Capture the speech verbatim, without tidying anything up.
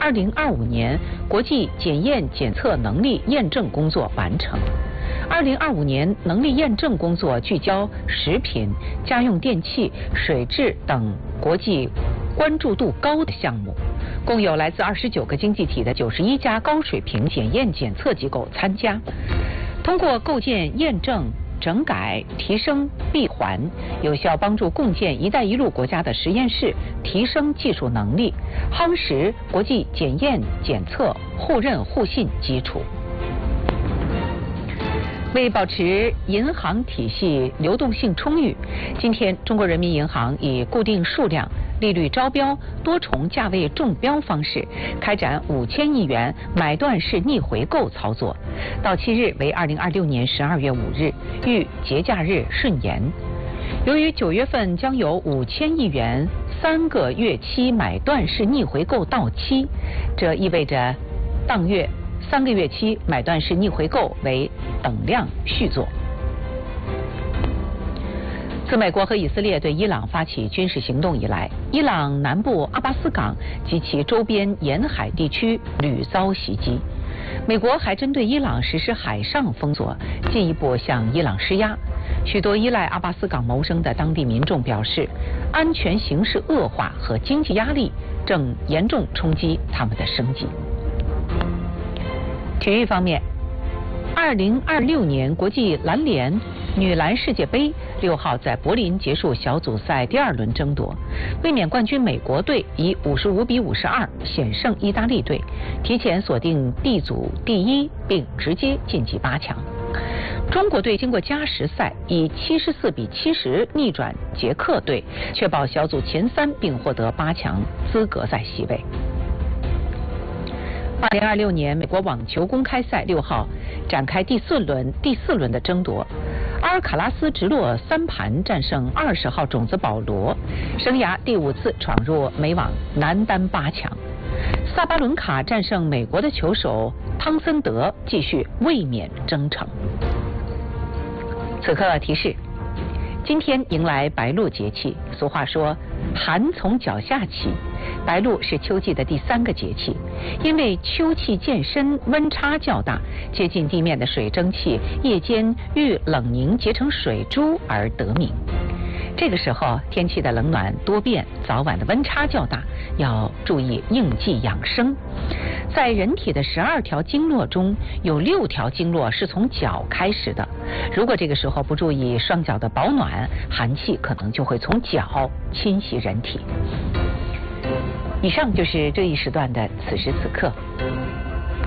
二零二五年国际检验检测能力验证工作完成。二零二五年能力验证工作聚焦食品、家用电器、水质等国际关注度高的项目，共有来自二十九个经济体的九十一家高水平检验检测机构参加。通过构建验证、整改、提升闭环，有效帮助共建“一带一路”国家的实验室提升技术能力，夯实国际检验检测互认互信基础。为保持银行体系流动性充裕，今天中国人民银行以固定数量、利率招标、多重价位中标方式开展五千亿元买断式逆回购操作，到期日为二零二六年十二月五日，遇节假日顺延。由于九月份将有五千亿元三个月期买断式逆回购到期，这意味着当月三个月期买断式逆回购为等量续作。自美国和以色列对伊朗发起军事行动以来，伊朗南部阿巴斯港及其周边沿海地区屡遭袭击。美国还针对伊朗实施海上封锁，进一步向伊朗施压。许多依赖阿巴斯港谋生的当地民众表示，安全形势恶化和经济压力正严重冲击他们的生计。体育方面，二零二六年国际篮联女篮世界杯六号在柏林结束小组赛第二轮争夺，卫冕冠军美国队以五十五比五十二险胜意大利队，提前锁定 D 组第一，并直接晋级八强。中国队经过加时赛以七十四比七十逆转捷克队，确保小组前三，并获得八强资格赛席位。二零二六年美国网球公开赛六号展开第四轮第四轮的争夺，阿尔卡拉斯直落三盘战胜二十号种子保罗，生涯第五次闯入美网男单八强。萨巴伦卡战胜美国的球手汤森德，继续卫冕征程。此刻提示，今天迎来白露节气，俗话说寒从脚下起，白露是秋季的第三个节气，因为秋气渐深，温差较大，接近地面的水蒸气夜间遇冷凝结成水珠而得名。这个时候天气的冷暖多变，早晚的温差较大，要注意应季养生。在人体的十二条经络中，有六条经络是从脚开始的，如果这个时候不注意双脚的保暖，寒气可能就会从脚侵袭人体。以上就是这一时段的此时此刻。